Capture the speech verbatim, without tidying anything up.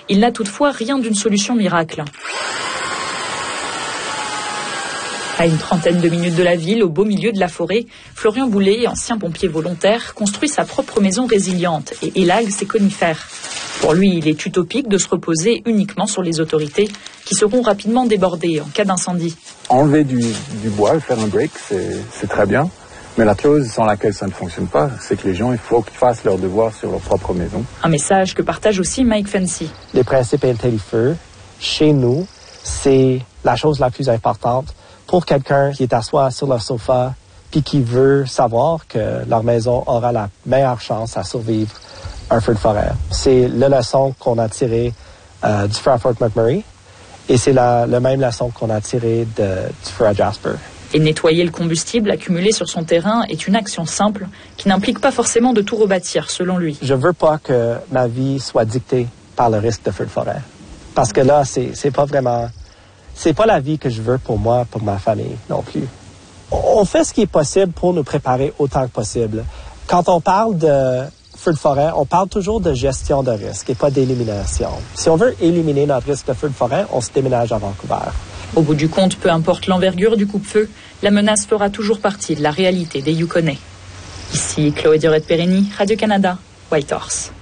Il n'a toutefois rien d'une solution miracle. À une trentaine de minutes de la ville, au beau milieu de la forêt, Florian Boulet, ancien pompier volontaire, construit sa propre maison résiliente et élague ses conifères. Pour lui, il est utopique de se reposer uniquement sur les autorités qui seront rapidement débordées en cas d'incendie. Enlever du, du bois, faire un break, c'est, c'est très bien. Mais la chose sans laquelle ça ne fonctionne pas, c'est que les gens, il faut qu'ils fassent leur devoir sur leur propre maison. Un message que partage aussi Mike Fancy. Les principes anti-feu, chez nous, c'est la chose la plus importante pour quelqu'un qui est assis sur le sofa puis qui veut savoir que leur maison aura la meilleure chance à survivre un feu de forêt. C'est la leçon qu'on a tirée euh, du feu à Fort McMurray et c'est la, la même leçon qu'on a tirée de, du feu à Jasper. Et nettoyer le combustible accumulé sur son terrain est une action simple qui n'implique pas forcément de tout rebâtir, selon lui. Je veux pas que ma vie soit dictée par le risque de feu de forêt. Parce que là, c'est, c'est pas vraiment... C'est pas la vie que je veux pour moi, pour ma famille non plus. On fait ce qui est possible pour nous préparer autant que possible. Quand on parle de feu de forêt, on parle toujours de gestion de risque et pas d'élimination. Si on veut éliminer notre risque de feu de forêt, on se déménage à Vancouver. Au bout du compte, peu importe l'envergure du coupe-feu, la menace fera toujours partie de la réalité des Yukonais. Ici Chloé Durette-Pérenny, Radio-Canada, Whitehorse.